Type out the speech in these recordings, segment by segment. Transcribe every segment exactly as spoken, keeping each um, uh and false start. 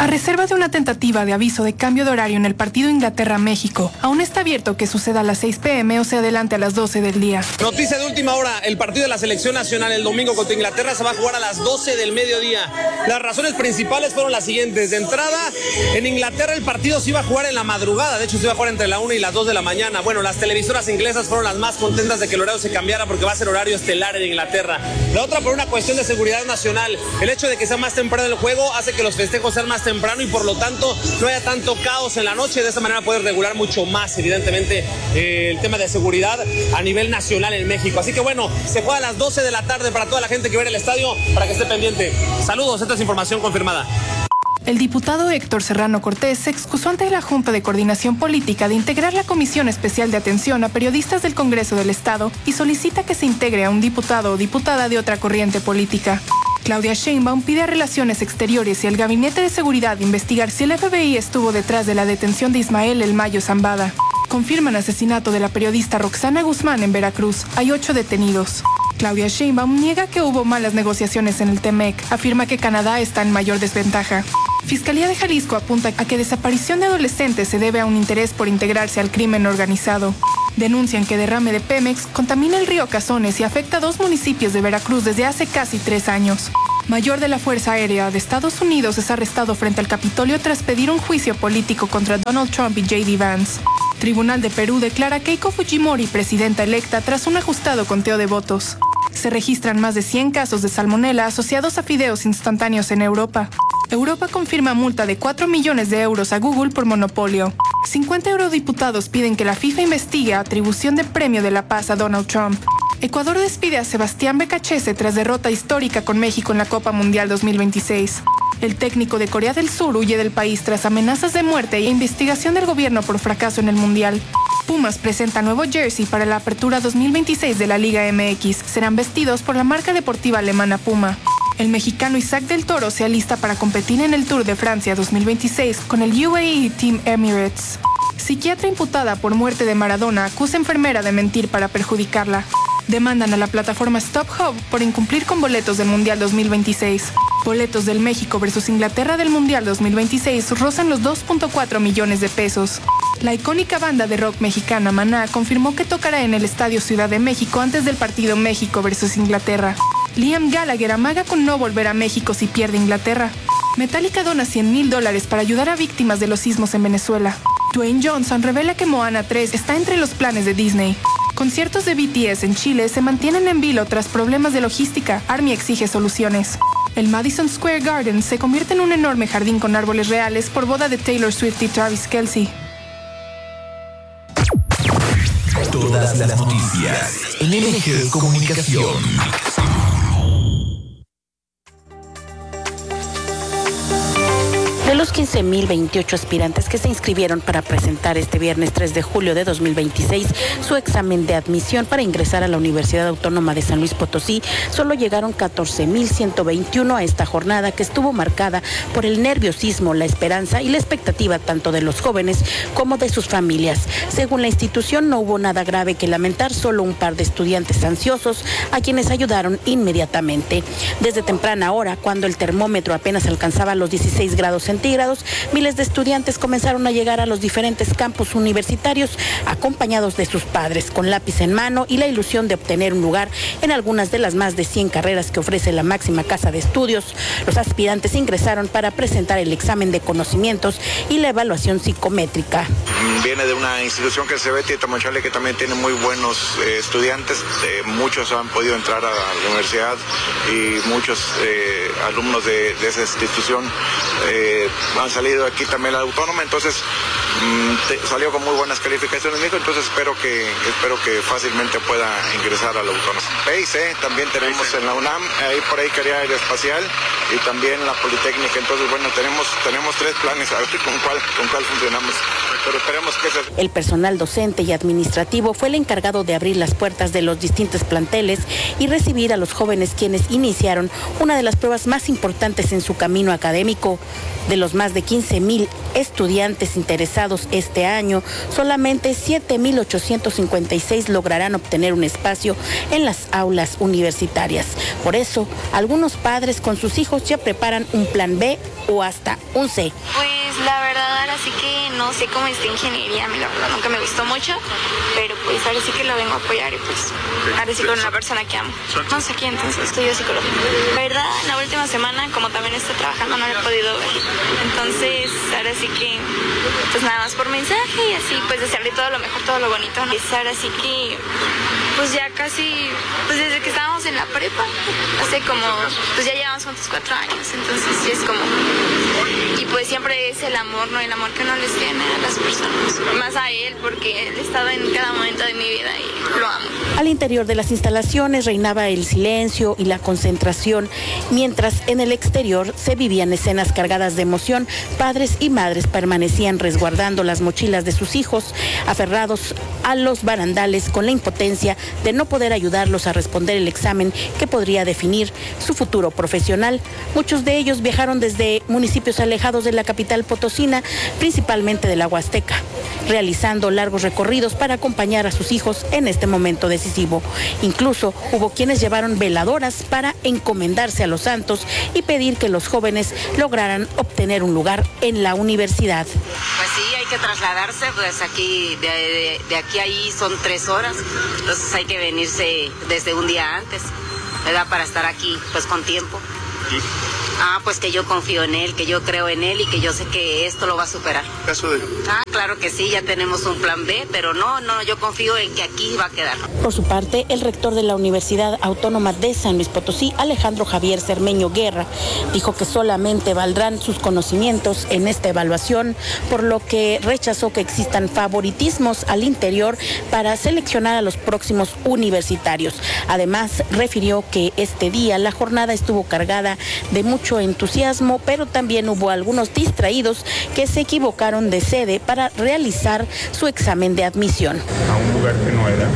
reserva de una tentativa de aviso de cambio de horario en el partido Inglaterra-México, aún está abierto que suceda a las seis pe eme o se adelante a las doce del día. Noticia de última hora, el partido de la selección nacional el domingo contra Inglaterra se va a jugar a las doce del mediodía. Las razones principales fueron las siguientes. De entrada, en Inglaterra el partido se iba a jugar en la madrugada, de hecho se iba a jugar entre la una y las dos de la mañana. Bueno, las televisoras inglesas fueron las más contentas de que el horario se cambiara porque va a ser horario estelar en Inglaterra. La otra por una cuestión de seguridad nacional. El hecho de que sea más temprano el juego hace que los festejos sean más temprano y por lo tanto no haya tanto caos en la noche. De esa manera puede regular mucho más, evidentemente, eh, el tema de seguridad a nivel nacional en México. Así que bueno, se juega a las doce de la tarde para toda la gente que ve el estadio, para que esté pendiente. Saludos, esta es información confirmada. El diputado Héctor Serrano Cortés se excusó ante la Junta de Coordinación Política de integrar la Comisión Especial de Atención a Periodistas del Congreso del Estado y solicita que se integre a un diputado o diputada de otra corriente política. Claudia Sheinbaum pide a Relaciones Exteriores y al Gabinete de Seguridad investigar si el efe be i estuvo detrás de la detención de Ismael El Mayo Zambada. Confirman asesinato de la periodista Roxana Guzmán en Veracruz. Hay ocho detenidos. Claudia Sheinbaum niega que hubo malas negociaciones en el Temec. Afirma que Canadá está en mayor desventaja. Fiscalía de Jalisco apunta a que desaparición de adolescentes se debe a un interés por integrarse al crimen organizado. Denuncian que derrame de Pemex contamina el río Cazones y afecta a dos municipios de Veracruz desde hace casi tres años. Mayor de la Fuerza Aérea de Estados Unidos es arrestado frente al Capitolio tras pedir un juicio político contra Donald Trump y jota de Vance. Tribunal de Perú declara Keiko Fujimori presidenta electa tras un ajustado conteo de votos. Se registran más de cien casos de salmonela asociados a fideos instantáneos en Europa. Europa confirma multa de cuatro millones de euros a Google por monopolio. cincuenta eurodiputados piden que la FIFA investigue atribución de premio de la paz a Donald Trump. Ecuador despide a Sebastián Becachese tras derrota histórica con México en la Copa Mundial dos mil veintiséis. El técnico de Corea del Sur huye del país tras amenazas de muerte e investigación del gobierno por fracaso en el Mundial. Pumas presenta nuevo jersey para la apertura dos mil veintiséis de la Liga eme equis. Serán vestidos por la marca deportiva alemana Puma. El mexicano Isaac del Toro se alista para competir en el Tour de Francia dos mil veintiséis con el U A E Team Emirates. Psiquiatra imputada por muerte de Maradona acusa a enfermera de mentir para perjudicarla. Demandan a la plataforma Stop Hub por incumplir con boletos del Mundial dos mil veintiséis. Boletos del México versus Inglaterra del Mundial dos mil veintiséis rozan los dos punto cuatro millones de pesos. La icónica banda de rock mexicana Maná confirmó que tocará en el Estadio Ciudad de México antes del partido México versus Inglaterra. Liam Gallagher amaga con no volver a México si pierde Inglaterra. Metallica dona cien mil dólares para ayudar a víctimas de los sismos en Venezuela. Dwayne Johnson revela que Moana tres está entre los planes de Disney. Conciertos de be te ese en Chile se mantienen en vilo tras problemas de logística. Army exige soluciones. El Madison Square Garden se convierte en un enorme jardín con árboles reales por boda de Taylor Swift y Travis Kelce. Todas las noticias en L G Comunicación. De los quince mil veintiocho aspirantes que se inscribieron para presentar este viernes tres de julio de dos mil veintiséis su examen de admisión para ingresar a la Universidad Autónoma de San Luis Potosí, solo llegaron catorce mil ciento veintiuno a esta jornada que estuvo marcada por el nerviosismo, la esperanza y la expectativa tanto de los jóvenes como de sus familias. Según la institución, no hubo nada grave que lamentar, solo un par de estudiantes ansiosos a quienes ayudaron inmediatamente. Desde temprana hora, cuando el termómetro apenas alcanzaba los dieciséis grados centígrados, miles de estudiantes comenzaron a llegar a los diferentes campus universitarios acompañados de sus padres, con lápiz en mano y la ilusión de obtener un lugar en algunas de las más de cien carreras que ofrece la máxima casa de estudios. Los aspirantes ingresaron para presentar el examen de conocimientos y la evaluación psicométrica. Viene de una institución que se ve Tamauchale, que también tiene muy buenos eh, estudiantes. Eh, muchos han podido entrar a la universidad y muchos eh, alumnos de, de esa institución eh, han salido aquí también a la autónoma, entonces mmm, te, salió con muy buenas calificaciones, mijo, entonces espero que espero que fácilmente pueda ingresar a la autónoma. P I C también tenemos en la UNAM, ahí por ahí quería aeroespacial y también la Politécnica, entonces bueno, tenemos tenemos tres planes, a ver con cuál con cuál funcionamos, pero esperemos que se... El personal docente y administrativo fue el encargado de abrir las puertas de los distintos planteles y recibir a los jóvenes quienes iniciaron una de las pruebas más importantes en su camino académico. De los más de quince mil estudiantes interesados matriculados este año, solamente siete mil ochocientos cincuenta y seis lograrán obtener un espacio en las aulas universitarias. Por eso, algunos padres con sus hijos ya preparan un plan B o hasta un C. Pues la verdad, ahora sí que no sé cómo está ingeniería, a mí la verdad nunca me gustó mucho, pero pues ahora sí que lo vengo a apoyar y pues ahora sí con una persona que amo. No sé quién, entonces estudio psicología. La verdad, la última semana, como también estoy trabajando, no lo he podido ver. Entonces, ahora sí que, pues nada más por mensaje y así, pues desearle todo lo mejor, todo lo bonito. ¿No? Pues ahora sí que, pues ya casi, pues desde que estábamos en la prepa, hace como, pues ya llevamos juntos cuatro años, entonces sí es como, y pues siempre es el amor, ¿no? El amor que uno les tiene a las personas, más a él, porque él ha estado en cada momento de mi vida y lo amo. Al interior de las instalaciones reinaba el silencio y la concentración, mientras en el exterior se vivían escenas cargadas de emoción. Padres y madres permanecían resguardando las mochilas de sus hijos, aferrados a los barandales con la impotencia de no poder ayudarlos a responder el examen que podría definir su futuro profesional. Muchos de ellos viajaron desde municipios alejados de la capital potosina, principalmente de la Huasteca, realizando largos recorridos para acompañar a sus hijos en este momento decisivo. Incluso hubo quienes llevaron veladoras para encomendarse a los santos y pedir que los jóvenes lograran obtener un lugar en la universidad. Pues sí, hay que trasladarse, pues aquí, de, de, de aquí a ahí son tres horas, entonces hay que venirse desde un día antes, ¿verdad? Para estar aquí, pues con tiempo. ¿Sí? Ah, pues que yo confío en él, que yo creo en él y que yo sé que esto lo va a superar. ¿Caso de...? Ah, claro que sí, ya tenemos un plan B, pero no, no, yo confío en que aquí va a quedar. Por su parte, el rector de la Universidad Autónoma de San Luis Potosí, Alejandro Javier Cermeño Guerra, dijo que solamente valdrán sus conocimientos en esta evaluación, por lo que rechazó que existan favoritismos al interior para seleccionar a los próximos universitarios. Además, refirió que este día la jornada estuvo cargada de mucho entusiasmo, pero también hubo algunos distraídos que se equivocaron de sede para realizar su examen de admisión. A un lugar que no era,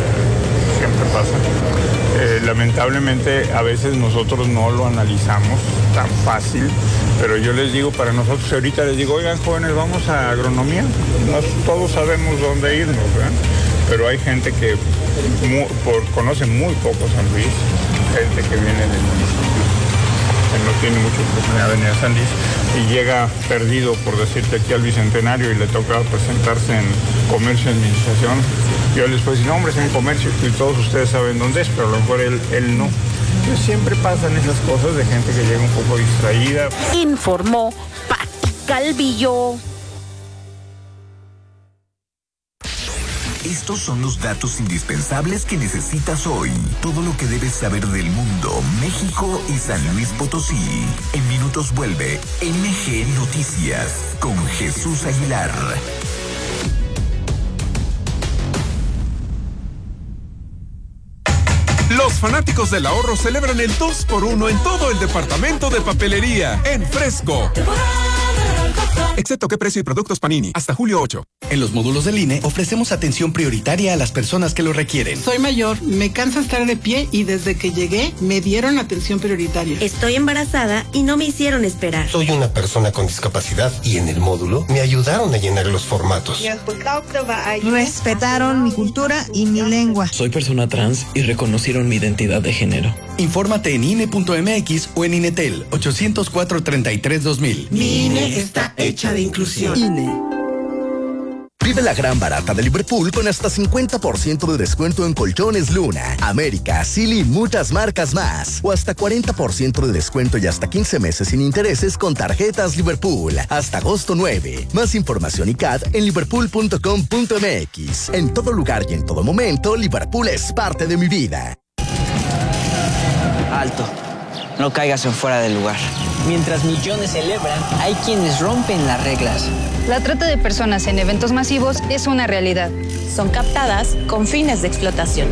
eh, siempre pasa. Eh, lamentablemente a veces nosotros no lo analizamos tan fácil, pero yo les digo, para nosotros ahorita les digo, oigan jóvenes, vamos a agronomía, Nos, todos sabemos dónde irnos, ¿verdad? Pero hay gente que muy, por, conoce muy poco San Luis, gente que viene del municipio, que no tiene mucha oportunidad de venir a San Luis y llega perdido, por decirte, aquí al Bicentenario y le toca presentarse en comercio y administración. Yo les puedo decir, no, hombre, es en comercio y todos ustedes saben dónde es, pero a lo mejor él, él no. Entonces siempre pasan esas cosas de gente que llega un poco distraída. Informó Pati Calvillo. Estos son los datos indispensables que necesitas hoy. Todo lo que debes saber del mundo, México y San Luis Potosí. En minutos vuelve M G Noticias con Jesús Aguilar. Los fanáticos del ahorro celebran el dos por uno en todo el departamento de papelería, en Fresco. Excepto qué precio y productos Panini, hasta julio ocho. En los módulos del I N E ofrecemos atención prioritaria a las personas que lo requieren. Soy mayor, me cansa estar de pie y desde que llegué me dieron atención prioritaria. Estoy embarazada y no me hicieron esperar. Soy una persona con discapacidad y en el módulo me ayudaron a llenar los formatos. Respetaron mi cultura y mi lengua. Soy persona trans y reconocieron mi identidad de género. Infórmate en I N E punto M X o en Inetel ochocientos cuatro, treinta y tres, dos mil. Mi I N E está hecha de inclusión. I N E. Vive la gran barata de Liverpool con hasta cincuenta por ciento de descuento en colchones Luna, América, Silly y muchas marcas más. O hasta cuarenta por ciento de descuento y hasta quince meses sin intereses con tarjetas Liverpool. Hasta agosto nueve. Más información y C A D en liverpool punto com punto M X. En todo lugar y en todo momento, Liverpool es parte de mi vida. Alto. No caigas en fuera del lugar. Mientras millones celebran, hay quienes rompen las reglas. La trata de personas en eventos masivos es una realidad. Son captadas con fines de explotación.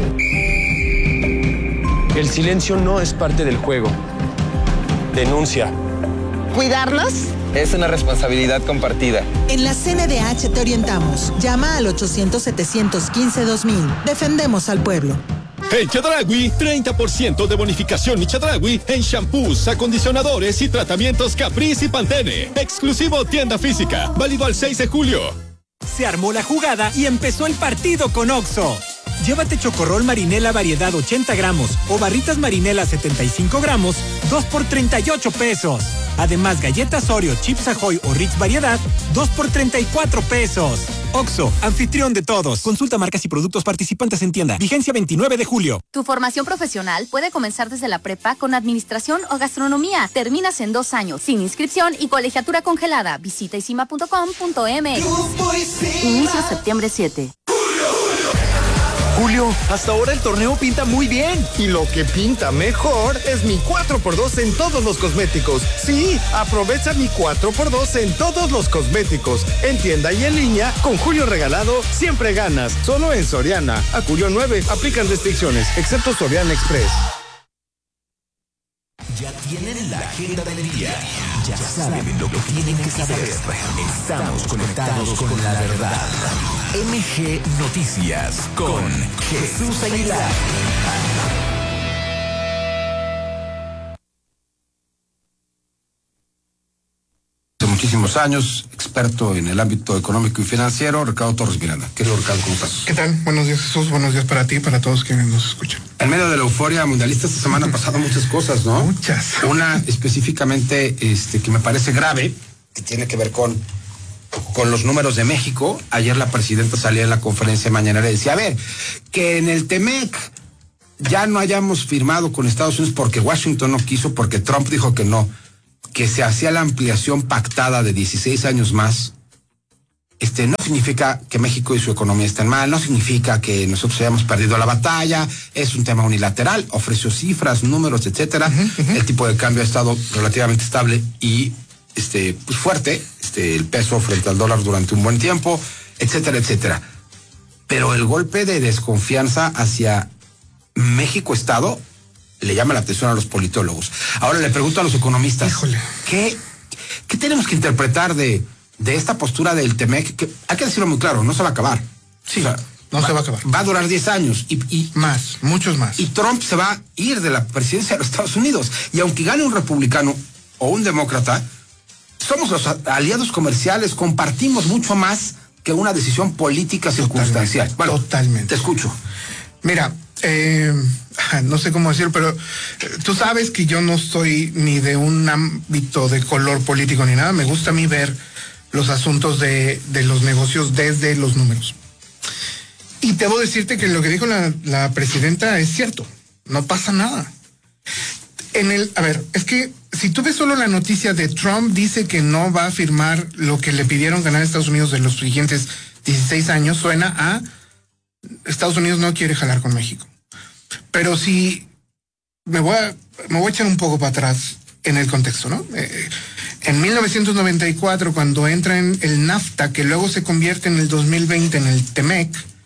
El silencio no es parte del juego. Denuncia. ¿Cuidarlos? Es una responsabilidad compartida. En la C N D H te orientamos. Llama al ochocientos, setecientos quince, dos mil. Defendemos al pueblo. En Chedraui, treinta por ciento de bonificación y Chedraui en shampoos, acondicionadores y tratamientos Caprice y Pantene. Exclusivo tienda física, válido al seis de julio. Se armó la jugada y empezó el partido con Oxxo. Llévate chocorrol marinela variedad ochenta gramos o barritas marinela setenta y cinco gramos, dos por treinta y ocho pesos. Además, galletas Oreo, Chips Ahoy o Ritz variedad, dos por treinta y cuatro pesos. Oxxo, anfitrión de todos. Consulta marcas y productos participantes en tienda. Vigencia veintinueve de julio. Tu formación profesional puede comenzar desde la prepa con administración o gastronomía. Terminas en dos años, sin inscripción y colegiatura congelada. Visita isima punto com punto m x. Inicio septiembre siete. Julio, hasta ahora el torneo pinta muy bien. Y lo que pinta mejor es mi cuatro por dos en todos los cosméticos. Sí, aprovecha mi cuatro por dos en todos los cosméticos. En tienda y en línea, con Julio regalado, siempre ganas. Solo en Soriana. A Julio nueve, aplican restricciones, excepto Soriana Express. Ya tienen la agenda del día. Ya saben lo que tienen que saber. Estamos conectados con la verdad. M G Noticias con Jesús Aguilar. De muchísimos años, experto en el ámbito económico y financiero, Ricardo Torres Miranda. Querido Ricardo, ¿cómo estás? ¿Qué tal? Buenos días, Jesús. Buenos días para ti y para todos quienes nos escuchan. En medio de la euforia mundialista esta semana han pasado muchas cosas, ¿no? Muchas. Una específicamente este, que me parece grave, que tiene que ver con, con los números de México. Ayer la presidenta salía en la conferencia mañanera y decía, a ver, que en el Temec ya no hayamos firmado con Estados Unidos porque Washington no quiso, porque Trump dijo que no, que se hacía la ampliación pactada de dieciséis años más. Este, no significa que México y su economía estén mal, no significa que nosotros hayamos perdido la batalla, es un tema unilateral, ofreció cifras, números, etcétera. Uh-huh, uh-huh. El tipo de cambio ha estado relativamente estable y este, pues fuerte, este, el peso frente al dólar durante un buen tiempo, etcétera, etcétera. Pero el golpe de desconfianza hacia México Estado le llama la atención a los politólogos. Ahora le pregunto a los economistas, Híjole. ¿qué, qué tenemos que interpretar de de esta postura del Temec? Que hay que decirlo muy claro, no se va a acabar. Sí, o sea, no va, se va a acabar. Va a durar diez años. Y, y más, muchos más. Y Trump se va a ir de la presidencia de los Estados Unidos. Y aunque gane un republicano o un demócrata, somos los aliados comerciales, compartimos mucho más que una decisión política circunstancial. Totalmente. Bueno, totalmente. Te escucho. Mira, eh, no sé cómo decirlo, pero eh, tú sabes que yo no estoy ni de un ámbito de color político ni nada. Me gusta a mí ver los asuntos de, de los negocios desde los números. Y debo decirte que lo que dijo la, la presidenta es cierto. No pasa nada. En el, a ver, es que si tú ves solo la noticia de Trump dice que no va a firmar lo que le pidieron ganar a Estados Unidos de los siguientes dieciséis años, suena a Estados Unidos no quiere jalar con México. Pero si me voy a, me voy a echar un poco para atrás en el contexto, ¿no? Eh, en mil novecientos noventa y cuatro, cuando entra en el NAFTA, que luego se convierte en el dos mil veinte en el Temec,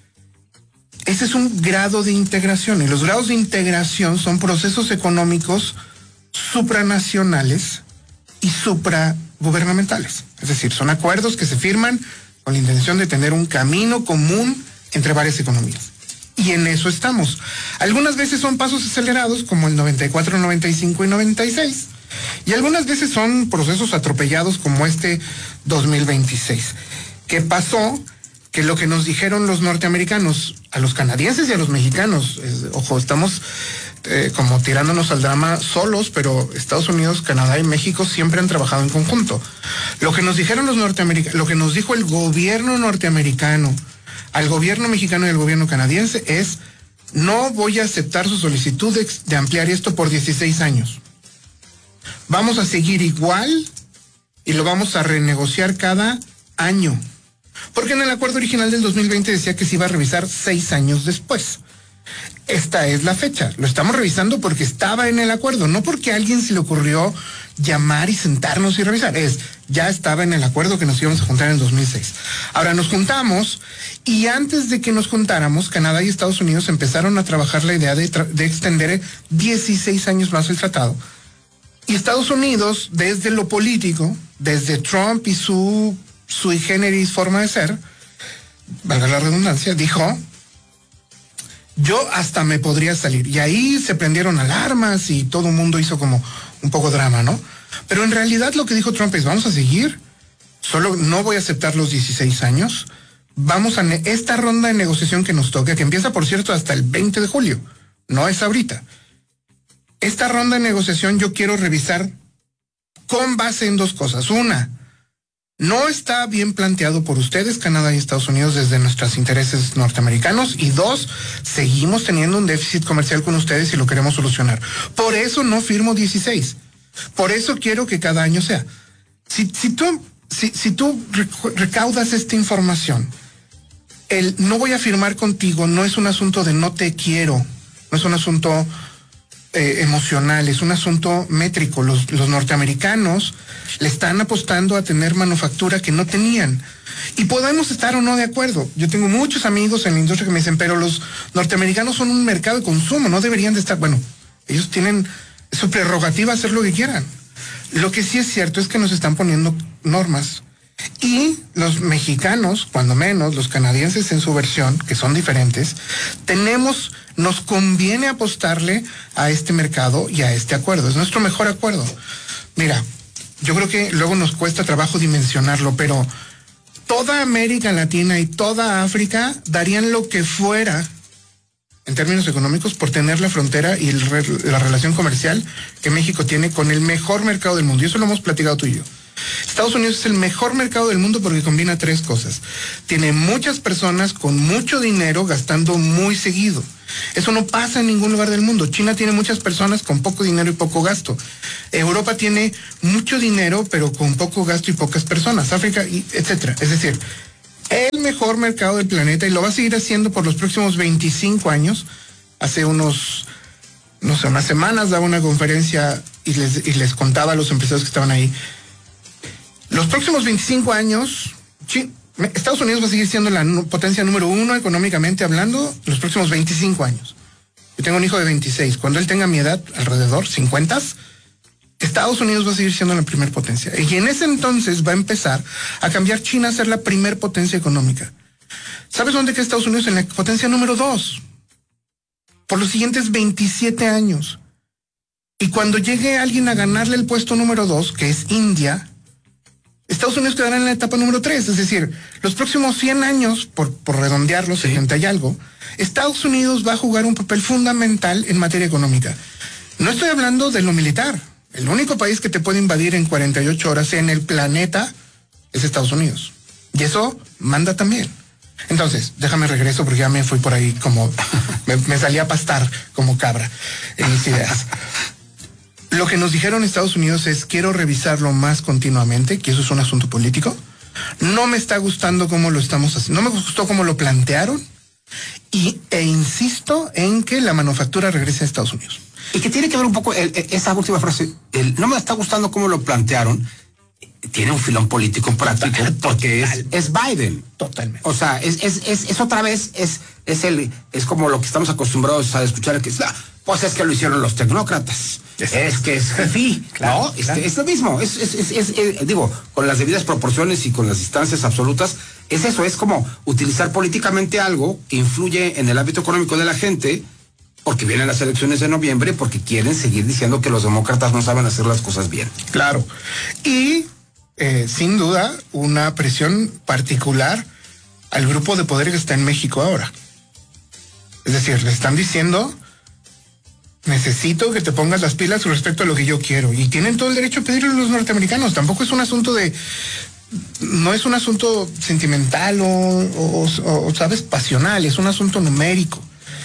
ese es un grado de integración. Y los grados de integración son procesos económicos supranacionales y supragubernamentales. Es decir, son acuerdos que se firman con la intención de tener un camino común entre varias economías. Y en eso estamos. Algunas veces son pasos acelerados, como el noventa y cuatro, noventa y cinco y noventa y seis. Y algunas veces son procesos atropellados, como este dos mil veintiséis. ¿Qué pasó? Que lo que nos dijeron los norteamericanos, a los canadienses y a los mexicanos, eh, ojo, estamos eh, como tirándonos al drama solos, pero Estados Unidos, Canadá y México siempre han trabajado en conjunto. Lo que nos dijeron los norteamericanos, lo que nos dijo el gobierno norteamericano al gobierno mexicano y al gobierno canadiense es: no voy a aceptar su solicitud de, de ampliar esto por dieciséis años. Vamos a seguir igual y lo vamos a renegociar cada año. Porque en el acuerdo original del dos mil veinte decía que se iba a revisar seis años después. Esta es la fecha. Lo estamos revisando porque estaba en el acuerdo, no porque a alguien se le ocurrió llamar y sentarnos y revisar. Es, ya estaba en el acuerdo que nos íbamos a juntar en el dos mil seis. Ahora nos juntamos y antes de que nos juntáramos, Canadá y Estados Unidos empezaron a trabajar la idea de, de extender dieciséis años más el tratado. Y Estados Unidos, desde lo político, desde Trump y su sui generis forma de ser, valga la redundancia, dijo: yo hasta me podría salir. Y ahí se prendieron alarmas y todo el mundo hizo como un poco drama, ¿no? Pero en realidad lo que dijo Trump es: vamos a seguir, solo no voy a aceptar los dieciséis años, vamos a ne- esta ronda de negociación que nos toca, que empieza por cierto hasta el veinte de julio, no es ahorita. Esta ronda de negociación yo quiero revisar con base en dos cosas. Una, no está bien planteado por ustedes, Canadá y Estados Unidos, desde nuestros intereses norteamericanos. Y dos, seguimos teniendo un déficit comercial con ustedes y lo queremos solucionar. Por eso no firmo dieciséis. Por eso quiero que cada año sea. Si, si tú, si, si tú recaudas esta información, el no voy a firmar contigo no es un asunto de no te quiero, no es un asunto eh, emocional, es un asunto métrico. Los, los norteamericanos le están apostando a tener manufactura que no tenían. Y podemos estar o no de acuerdo. Yo tengo muchos amigos en la industria que me dicen, pero los norteamericanos son un mercado de consumo, no deberían de estar. Bueno, ellos tienen su prerrogativa hacer lo que quieran. Lo que sí es cierto es que nos están poniendo normas. Y los mexicanos, cuando menos, los canadienses en su versión, que son diferentes, tenemos, nos conviene apostarle a este mercado y a este acuerdo. Es nuestro mejor acuerdo. Mira, yo creo que luego nos cuesta trabajo dimensionarlo, pero toda América Latina y toda África darían lo que fuera, en términos económicos, por tener la frontera y el, la relación comercial que México tiene con el mejor mercado del mundo. Y eso lo hemos platicado tú y yo. Estados Unidos es el mejor mercado del mundo porque combina tres cosas. Tiene muchas personas con mucho dinero gastando muy seguido. Eso no pasa en ningún lugar del mundo. China tiene muchas personas con poco dinero y poco gasto. Europa tiene mucho dinero pero con poco gasto y pocas personas. África, y etcétera. Es decir, el mejor mercado del planeta y lo va a seguir haciendo por los próximos veinticinco años. Hace unos, no sé, unas semanas daba una conferencia y les, y les contaba a los empresarios que estaban ahí. Los próximos veinticinco años, Estados Unidos va a seguir siendo la potencia número uno económicamente hablando los próximos veinticinco años. Yo tengo un hijo de veintiséis. Cuando él tenga mi edad, alrededor, cincuenta, Estados Unidos va a seguir siendo la primer potencia. Y en ese entonces va a empezar a cambiar China a ser la primer potencia económica. ¿Sabes dónde queda Estados Unidos? En la potencia número dos. Por los siguientes veintisiete años. Y cuando llegue alguien a ganarle el puesto número dos, que es India, Estados Unidos quedará en la etapa número tres, es decir, los próximos cien años, por, por redondearlo, setenta y algo, Estados Unidos va a jugar un papel fundamental en materia económica. No estoy hablando de lo militar. El único país que te puede invadir en cuarenta y ocho horas en el planeta es Estados Unidos. Y eso manda también. Entonces, déjame regreso porque ya me fui por ahí como, me, me salí a pastar como cabra en mis ideas. Lo que nos dijeron Estados Unidos es, quiero revisarlo más continuamente, que eso es un asunto político. No me está gustando cómo lo estamos haciendo, no me gustó cómo lo plantearon y, e insisto en que la manufactura regrese a Estados Unidos. Y que tiene que ver un poco el, esa última frase, el, no me está gustando cómo lo plantearon, tiene un filón político práctico porque es, es Biden. Totalmente. O sea, es, es, es, es otra vez, es, es el, es como lo que estamos acostumbrados a escuchar, que es, pues es que lo hicieron los tecnócratas. Es, es que es jefe, claro, ¿no? Claro. Es, es lo mismo, es, es, es, es, es, digo, con las debidas proporciones y con las distancias absolutas, es eso, es como utilizar políticamente algo que influye en el ámbito económico de la gente, porque vienen las elecciones de noviembre, porque quieren seguir diciendo que los demócratas no saben hacer las cosas bien. Claro. Y, eh, sin duda, una presión particular al grupo de poder que está en México ahora. Es decir, le están diciendo, necesito que te pongas las pilas respecto a lo que yo quiero. Y tienen todo el derecho a pedirlo a los norteamericanos. Tampoco es un asunto de... No es un asunto sentimental o, o, o, o, ¿sabes?, pasional. Es un asunto numérico.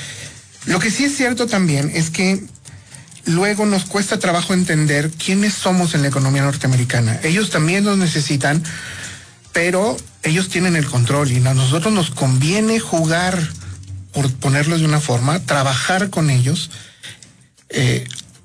Lo que sí es cierto también es que luego nos cuesta trabajo entender quiénes somos en la economía norteamericana. Ellos también nos necesitan, pero ellos tienen el control y a nosotros nos conviene jugar, por ponerlo de una forma, trabajar con ellos, eh,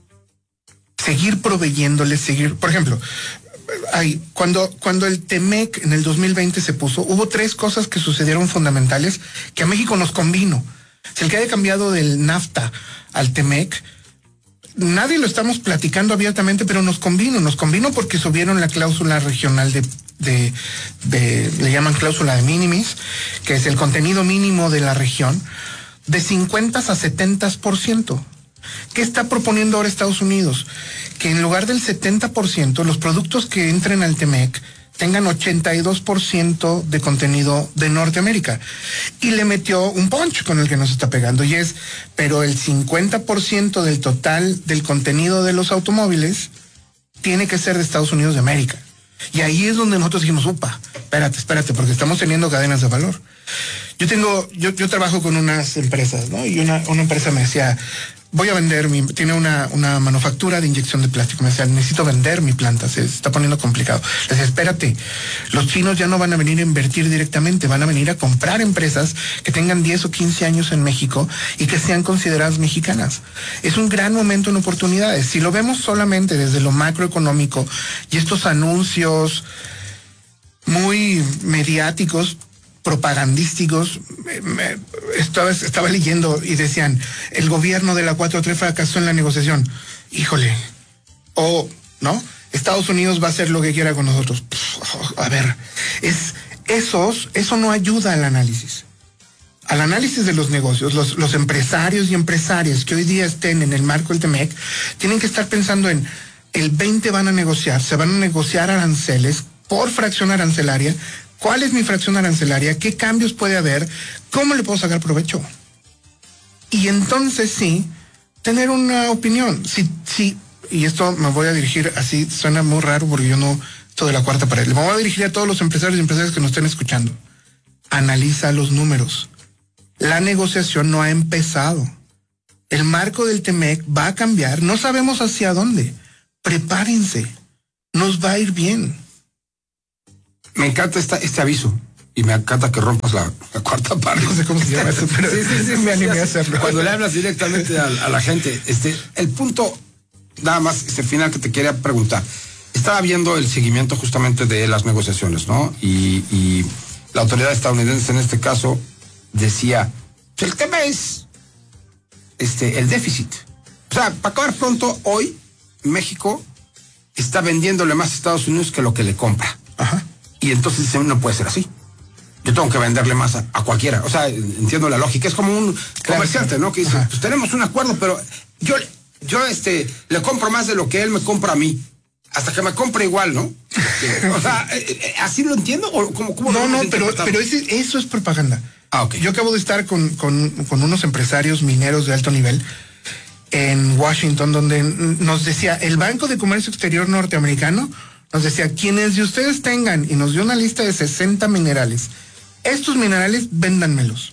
seguir proveyéndoles, seguir, por ejemplo, hay, cuando, cuando el TEMEC en el dos mil veinte se puso, hubo tres cosas que sucedieron fundamentales que a México nos convino. Si el que haya cambiado del NAFTA al TEMEC, nadie lo estamos platicando abiertamente, pero nos convino, nos convino porque subieron la cláusula regional de, de, de, le llaman cláusula de minimis, que es el contenido mínimo de la región, de cincuenta a setenta por ciento. ¿Qué está proponiendo ahora Estados Unidos? Que en lugar del setenta por ciento, los productos que entren al TEMEC tengan ochenta y dos por ciento de contenido de Norteamérica. Y le metió un punch con el que nos está pegando, y es, pero el cincuenta por ciento del total del contenido de los automóviles tiene que ser de Estados Unidos de América. Y ahí es donde nosotros dijimos, upa, espérate, espérate, porque estamos teniendo cadenas de valor. Yo tengo, yo, yo trabajo con unas empresas, ¿no? Y una, una empresa me decía, voy a vender mi, tiene una, una manufactura de inyección de plástico. Me decía, necesito vender mi planta, se está poniendo complicado. Le decía, espérate, los chinos ya no van a venir a invertir directamente, van a venir a comprar empresas que tengan diez o quince años en México y que sean consideradas mexicanas. Es un gran momento en oportunidades. Si lo vemos solamente desde lo macroeconómico y estos anuncios muy mediáticos, propagandísticos, me, estaba, estaba leyendo y decían, el gobierno de la cuatro T fracasó en la negociación. Híjole. O, ¿no? Estados Unidos va a hacer lo que quiera con nosotros. Pff, a ver, es, esos, eso no ayuda al análisis. Al análisis de los negocios, los, los empresarios y empresarias que hoy día estén en el marco del T M E C, tienen que estar pensando en, el veinte van a negociar, se van a negociar aranceles por fracción arancelaria. ¿Cuál es mi fracción arancelaria? ¿Qué cambios puede haber? ¿Cómo le puedo sacar provecho? Y entonces sí, tener una opinión. Sí, sí, y esto me voy a dirigir así, suena muy raro porque yo no, esto de la cuarta pared. Me voy a dirigir a todos los empresarios y empresarias que nos estén escuchando. Analiza los números. La negociación no ha empezado. El marco del T M E C va a cambiar. No sabemos hacia dónde. Prepárense. Nos va a ir bien. Me encanta esta, este aviso y me encanta que rompas la, la cuarta parte. No sé cómo se llama eso, pero sí, sí, sí, me animé a hacerlo. Cuando le hablas directamente a, a la gente, este, el punto, nada más, este final que te quería preguntar. Estaba viendo el seguimiento justamente de las negociaciones, ¿no? Y, y la autoridad estadounidense en este caso decía, el tema es este, el déficit. O sea, para acabar pronto, hoy México está vendiéndole más a Estados Unidos que lo que le compra. Ajá. Y entonces dicen, no puede ser así. Yo tengo que venderle más a, a cualquiera. O sea, entiendo la lógica. Es como un comerciante, ¿no? Que dice, ajá, pues tenemos un acuerdo, pero yo, yo este, le compro más de lo que él me compra a mí. Hasta que me compre igual, ¿no? Este, o sea, ¿así lo entiendo? ¿O cómo, cómo no, no, pero, pero ese, eso es propaganda. Ah, ok. Yo acabo de estar con, con, con unos empresarios mineros de alto nivel en Washington, donde nos decía, el Banco de Comercio Exterior norteamericano nos decía, quienes de ustedes tengan, y nos dio una lista de sesenta minerales, estos minerales, véndanmelos.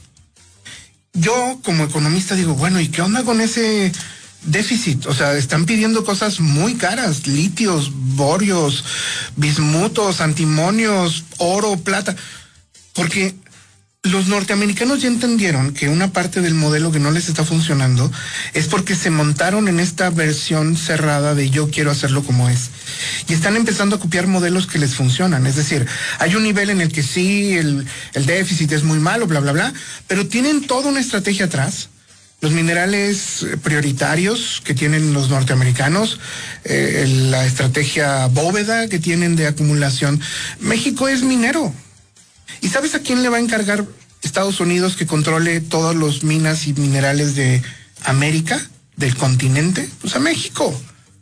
Yo, como economista, digo, bueno, ¿y qué onda con ese déficit? O sea, están pidiendo cosas muy caras, litios, borios, bismutos, antimonios, oro, plata, porque los norteamericanos ya entendieron que una parte del modelo que no les está funcionando es porque se montaron en esta versión cerrada de yo quiero hacerlo como es. Y están empezando a copiar modelos que les funcionan. Es decir, hay un nivel en el que sí, el, el déficit es muy malo, bla, bla, bla, pero tienen toda una estrategia atrás. Los minerales prioritarios que tienen los norteamericanos, eh, la estrategia bóveda que tienen de acumulación. México es minero. ¿Y sabes a quién le va a encargar Estados Unidos que controle todas las minas y minerales de América, del continente? Pues a México.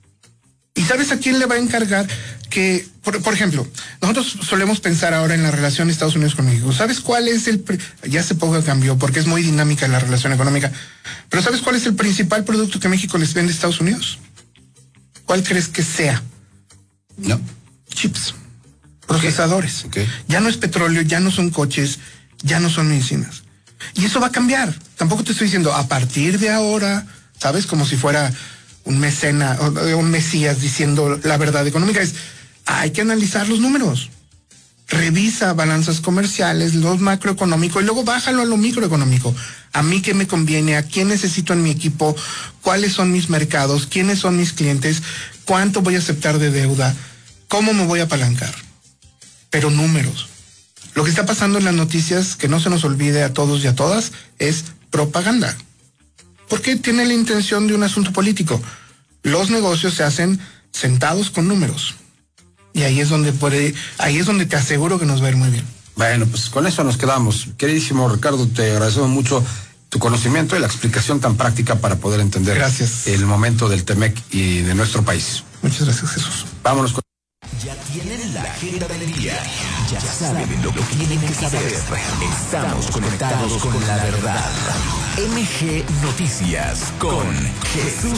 ¿Y sabes a quién le va a encargar que, por, por ejemplo, nosotros solemos pensar ahora en la relación de Estados Unidos con México? ¿Sabes cuál es el, ya hace poco cambió porque es muy dinámica la relación económica, pero ¿sabes cuál es el principal producto que México les vende a Estados Unidos? ¿Cuál crees que sea? No. Chips. Procesadores. Okay. Ya no es petróleo, ya no son coches, ya no son medicinas. Y eso va a cambiar. Tampoco te estoy diciendo a partir de ahora, ¿sabes? Como si fuera un mecena, un mesías diciendo la verdad económica. Es, hay que analizar los números. Revisa balanzas comerciales, los macroeconómicos y luego bájalo a lo microeconómico. A mí qué me conviene, a quién necesito en mi equipo, cuáles son mis mercados, quiénes son mis clientes, cuánto voy a aceptar de deuda, cómo me voy a apalancar. Pero números. Lo que está pasando en las noticias, que no se nos olvide a todos y a todas, es propaganda. Porque tiene la intención de un asunto político. Los negocios se hacen sentados con números. Y ahí es donde puede, ahí es donde te aseguro que nos va a ir muy bien. Bueno, pues con eso nos quedamos. Queridísimo Ricardo, te agradecemos mucho tu conocimiento y la explicación tan práctica para poder entender gracias. El momento del T M E C y de nuestro país. Muchas gracias, Jesús. Vámonos con... Ya tienen la agenda del día. Ya saben lo que tienen que saber. Estamos conectados con la verdad. M G Noticias con Jesús